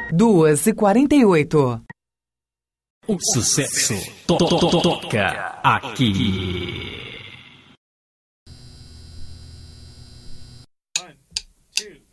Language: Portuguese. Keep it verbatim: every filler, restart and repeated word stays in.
duas e quarenta e oito. O sucesso to to to toca aqui. One, two.